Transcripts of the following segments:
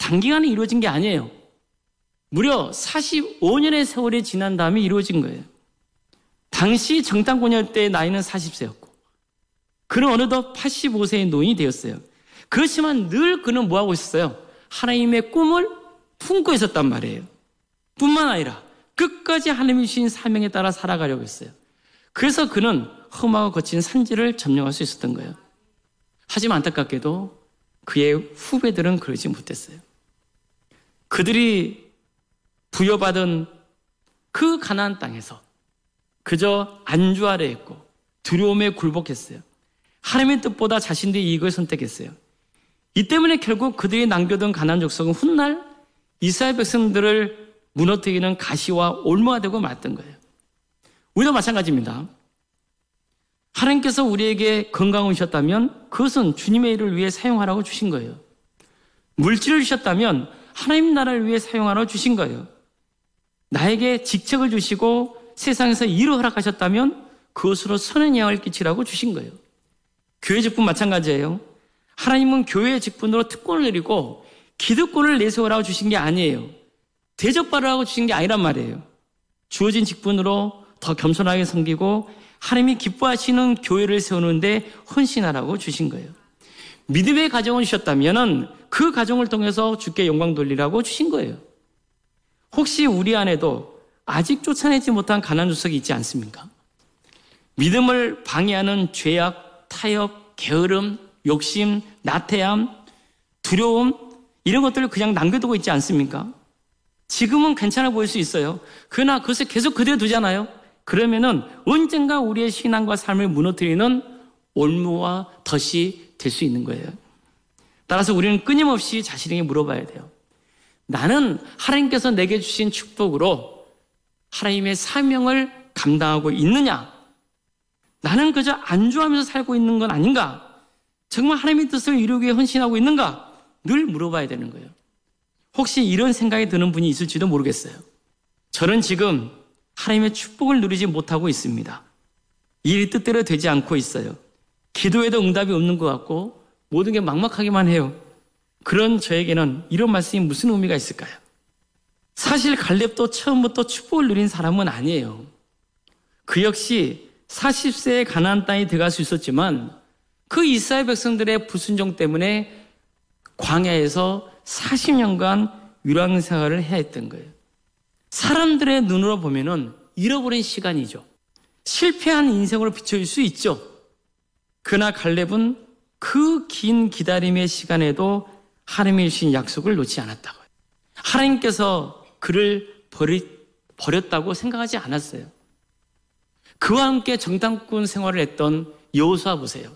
단기간에 이루어진 게 아니에요. 무려 45년의 세월이 지난 다음에 이루어진 거예요. 당시 정탐꾼일 때의 나이는 40세였고 그는 어느덧 85세의 노인이 되었어요. 그렇지만 늘 그는 뭐하고 있었어요? 하나님의 꿈을 품고 있었단 말이에요. 뿐만 아니라 끝까지 하나님이 주신 사명에 따라 살아가려고 했어요. 그래서 그는 험하고 거친 산지를 점령할 수 있었던 거예요. 하지만 안타깝게도 그의 후배들은 그러지 못했어요. 그들이 부여받은 그 가나안 땅에서 그저 안주하려 했고 두려움에 굴복했어요. 하나님의 뜻보다 자신들의 이익을 선택했어요. 이 때문에 결국 그들이 남겨둔 가나안 족속은 훗날 이스라엘 백성들을 무너뜨리는 가시와 올무가 되고 말았던 거예요. 우리도 마찬가지입니다. 하나님께서 우리에게 건강을 주셨다면 그것은 주님의 일을 위해 사용하라고 주신 거예요. 물질을 주셨다면 하나님 나라를 위해 사용하라고 주신 거예요. 나에게 직책을 주시고 세상에서 일을 허락하셨다면 그것으로 선한 영향을 끼치라고 주신 거예요. 교회 직분 마찬가지예요. 하나님은 교회의 직분으로 특권을 내리고 기득권을 내세우라고 주신 게 아니에요. 대접받으라고 주신 게 아니란 말이에요. 주어진 직분으로 더 겸손하게 섬기고 하나님이 기뻐하시는 교회를 세우는데 헌신하라고 주신 거예요. 믿음의 가정을 주셨다면 그 가정을 통해서 주께 영광 돌리라고 주신 거예요. 혹시 우리 안에도 아직 쫓아내지 못한 가난한 족속이 있지 않습니까? 믿음을 방해하는 죄악, 타협, 게으름, 욕심, 나태함, 두려움 이런 것들을 그냥 남겨두고 있지 않습니까? 지금은 괜찮아 보일 수 있어요. 그러나 그것을 계속 그대로 두잖아요. 그러면은 언젠가 우리의 신앙과 삶을 무너뜨리는 올무와 덫이 될 수 있는 거예요. 따라서 우리는 끊임없이 자신에게 물어봐야 돼요. 나는 하나님께서 내게 주신 축복으로 하나님의 사명을 감당하고 있느냐? 나는 그저 안주하면서 살고 있는 건 아닌가? 정말 하나님의 뜻을 이루기 위해 헌신하고 있는가? 늘 물어봐야 되는 거예요. 혹시 이런 생각이 드는 분이 있을지도 모르겠어요. 저는 지금 하나님의 축복을 누리지 못하고 있습니다. 일이 뜻대로 되지 않고 있어요. 기도해도 응답이 없는 것 같고 모든 게 막막하기만 해요. 그런 저에게는 이런 말씀이 무슨 의미가 있을까요? 사실 갈렙도 처음부터 축복을 누린 사람은 아니에요. 그 역시 40세에 가나안 땅에 들어갈 수 있었지만 그 이스라엘 백성들의 불순종 때문에 광야에서 40년간 유랑 생활을 해야 했던 거예요. 사람들의 눈으로 보면은 잃어버린 시간이죠. 실패한 인생으로 비춰질 수 있죠. 그러나 갈렙은 그 긴 기다림의 시간에도 하나님이 주신 약속을 놓지 않았다고요. 하나님께서 그를 버렸다고 생각하지 않았어요. 그와 함께 정탐꾼 생활을 했던 여호수아 보세요.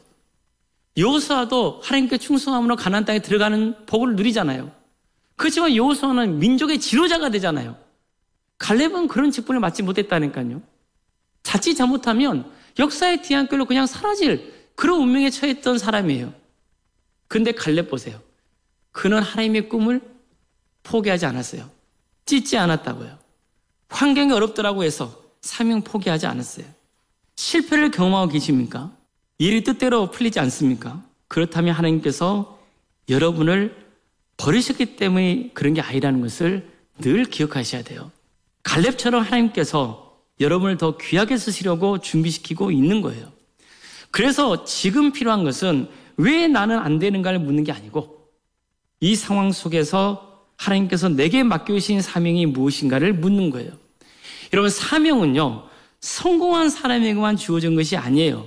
여호수아도 하나님께 충성함으로 가나안 땅에 들어가는 복을 누리잖아요. 그렇지만 여호수아는 민족의 지도자가 되잖아요. 갈렙은 그런 직분을 맡지 못했다니까요. 자칫 잘못하면 역사의 뒤안길로 그냥 사라질 그런 운명에 처했던 사람이에요. 그런데 갈렙 보세요. 그는 하나님의 꿈을 포기하지 않았어요. 찢지 않았다고요. 환경이 어렵더라고 해서 사명 포기하지 않았어요. 실패를 경험하고 계십니까? 일이 뜻대로 풀리지 않습니까? 그렇다면 하나님께서 여러분을 버리셨기 때문에 그런 게 아니라는 것을 늘 기억하셔야 돼요. 갈렙처럼 하나님께서 여러분을 더 귀하게 쓰시려고 준비시키고 있는 거예요. 그래서 지금 필요한 것은 왜 나는 안 되는가를 묻는 게 아니고 이 상황 속에서 하나님께서 내게 맡겨주신 사명이 무엇인가를 묻는 거예요. 여러분, 사명은요, 성공한 사람에게만 주어진 것이 아니에요.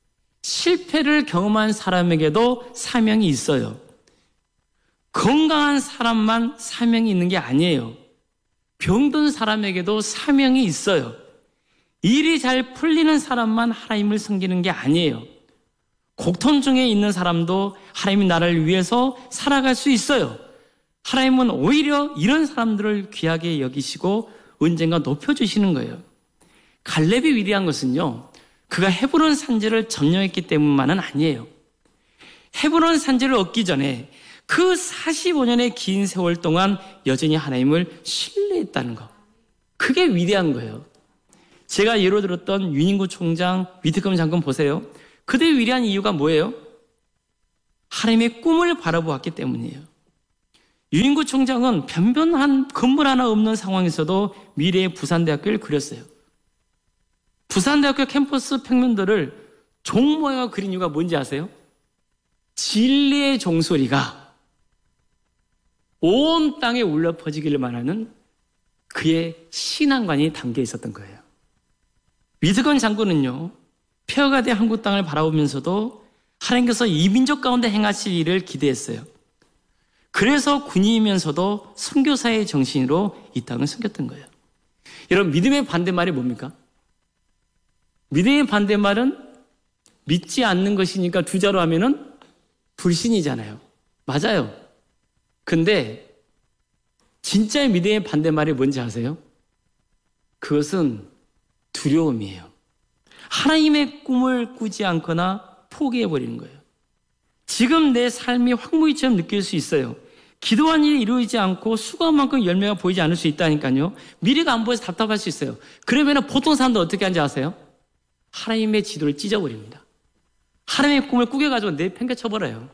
실패를 경험한 사람에게도 사명이 있어요. 건강한 사람만 사명이 있는 게 아니에요. 병든 사람에게도 사명이 있어요. 일이 잘 풀리는 사람만 하나님을 섬기는 게 아니에요. 고통 중에 있는 사람도 하나님의 나라를 위해서 살아갈 수 있어요. 하나님은 오히려 이런 사람들을 귀하게 여기시고 언젠가 높여주시는 거예요. 갈렙이 위대한 것은요, 그가 헤브론 산지를 점령했기 때문만은 아니에요. 헤브론 산지를 얻기 전에 그 45년의 긴 세월 동안 여전히 하나님을 신뢰했다는 거. 그게 위대한 거예요. 제가 예로 들었던 윤인구 총장, 위트컴 장군 보세요. 그들의 위대한 이유가 뭐예요? 하나님의 꿈을 바라보았기 때문이에요. 유인구 총장은 변변한 건물 하나 없는 상황에서도 미래의 부산대학교를 그렸어요. 부산대학교 캠퍼스 평면도를 종 모양으로 그린 이유가 뭔지 아세요? 진리의 종소리가 온 땅에 울려 퍼지기를 말하는 그의 신앙관이 담겨 있었던 거예요. 위드건 장군은요, 폐허가 된 한국 땅을 바라보면서도 하나님께서 이민족 가운데 행하실 일을 기대했어요. 그래서 군인이면서도 선교사의 정신으로 이 땅을 섬겼던 거예요. 여러분, 믿음의 반대말이 뭡니까? 믿음의 반대말은 믿지 않는 것이니까 두 자로 하면은 불신이잖아요. 맞아요. 근데 진짜의 믿음의 반대말이 뭔지 아세요? 그것은 두려움이에요. 하나님의 꿈을 꾸지 않거나 포기해버리는 거예요. 지금 내 삶이 황무지처럼 느낄 수 있어요. 기도한 일이 이루어지지 않고 수고한만큼 열매가 보이지 않을 수 있다니까요. 미래가 안 보여서 답답할 수 있어요. 그러면 보통 사람들 어떻게 하는지 아세요? 하나님의 지도를 찢어버립니다. 하나님의 꿈을 꾸겨가지고 내팽개쳐버려요.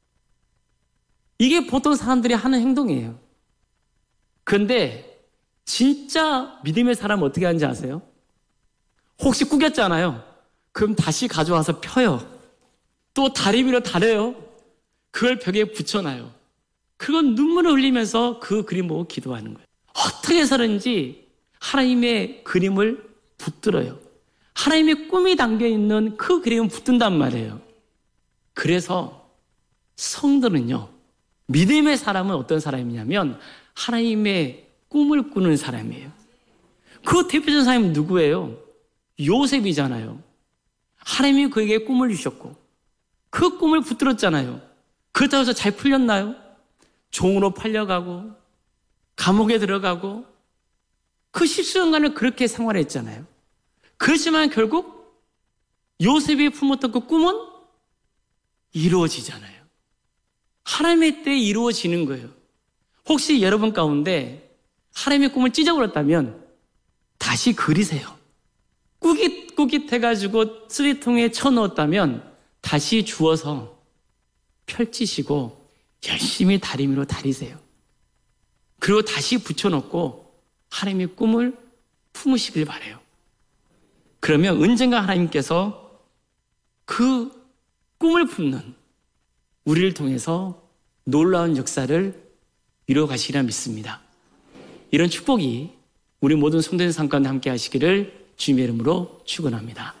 이게 보통 사람들이 하는 행동이에요. 그런데 진짜 믿음의 사람은 어떻게 하는지 아세요? 혹시 꾸겼잖아요. 그럼 다시 가져와서 펴요. 또 다리 위로 다려요. 그걸 벽에 붙여놔요. 그건 눈물을 흘리면서 그 그림 보고 기도하는 거예요. 어떻게 해서든지 하나님의 그림을 붙들어요. 하나님의 꿈이 담겨있는 그 그림을 붙든단 말이에요. 그래서 성도는요, 믿음의 사람은 어떤 사람이냐면 하나님의 꿈을 꾸는 사람이에요. 그 대표적인 사람이 누구예요? 요셉이잖아요. 하나님이 그에게 꿈을 주셨고 그 꿈을 붙들었잖아요. 그렇다고 해서 잘 풀렸나요? 종으로 팔려가고 감옥에 들어가고 그 10수년간을 그렇게 생활했잖아요. 그렇지만 결국 요셉이 품었던 그 꿈은 이루어지잖아요. 하나님의 때에 이루어지는 거예요. 혹시 여러분 가운데 하나님의 꿈을 찢어버렸다면 다시 그리세요. 꾸깃꾸깃해가지고 쓰레기통에 쳐넣었다면 다시 주워서 펼치시고 열심히 다리미로 다리세요. 그리고 다시 붙여놓고 하나님의 꿈을 품으시길 바라요. 그러면 언젠가 하나님께서 그 꿈을 품는 우리를 통해서 놀라운 역사를 이루어 가시리라 믿습니다. 이런 축복이 우리 모든 성도의 삶 가운데 함께 하시기를 주님의 이름으로 축원합니다.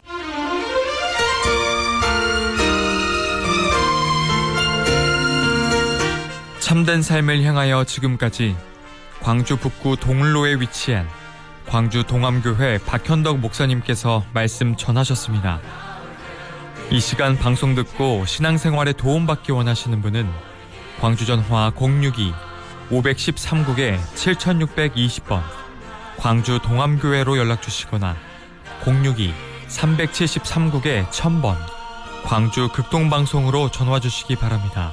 참된 삶을 향하여 지금까지 광주 북구 동을로에 위치한 광주 동암교회 박현덕 목사님께서 말씀 전하셨습니다. 이 시간 방송 듣고 신앙생활에 도움받기 원하시는 분은 광주전화 062-513국에 7620번 광주 동암교회로 연락주시거나 062-373국에 1000번 광주 극동방송으로 전화주시기 바랍니다.